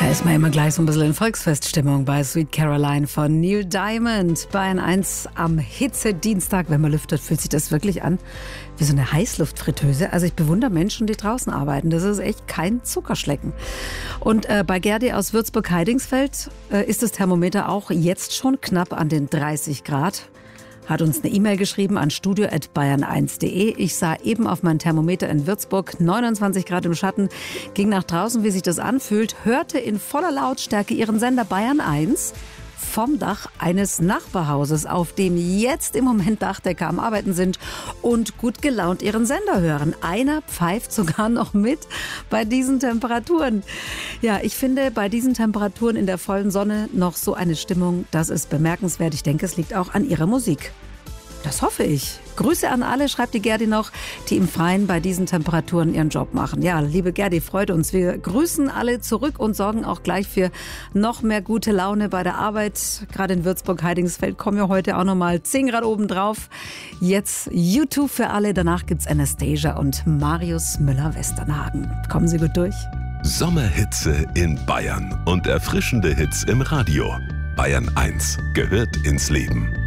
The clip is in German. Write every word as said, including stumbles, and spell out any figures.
Da ist man immer gleich so ein bisschen in Volksfeststimmung bei Sweet Caroline von Neil Diamond. Bayern eins am Hitzedienstag. Wenn man lüftet, fühlt sich das wirklich an wie so eine Heißluftfritteuse. Also ich bewundere Menschen, die draußen arbeiten. Das ist echt kein Zuckerschlecken. Und äh, bei Gerdi aus Würzburg-Heidingsfeld äh, ist das Thermometer auch jetzt schon knapp an den dreißig Grad. Hat uns eine E-Mail geschrieben an studio at bayern eins punkt de. Ich sah eben auf mein Thermometer in Würzburg neunundzwanzig Grad im Schatten, ging nach draußen, wie sich das anfühlt, hörte in voller Lautstärke ihren Sender Bayern eins vom Dach eines Nachbarhauses, auf dem jetzt im Moment Dachdecker am Arbeiten sind und gut gelaunt ihren Sender hören. Einer pfeift sogar noch mit bei diesen Temperaturen. Ja, ich finde bei diesen Temperaturen in der vollen Sonne noch so eine Stimmung, das ist bemerkenswert. Ich denke, es liegt auch an ihrer Musik. Das hoffe ich. Grüße an alle, schreibt die Gerdi noch, die im Freien bei diesen Temperaturen ihren Job machen. Ja, liebe Gerdi, freut uns. Wir grüßen alle zurück und sorgen auch gleich für noch mehr gute Laune bei der Arbeit. Gerade in Würzburg-Heidingsfeld kommen wir heute auch nochmal zehn Grad oben drauf. Jetzt YouTube für alle, danach gibt's Anastasia und Marius Müller-Westernhagen. Kommen Sie gut durch. Sommerhitze in Bayern und erfrischende Hits im Radio. Bayern eins gehört ins Leben.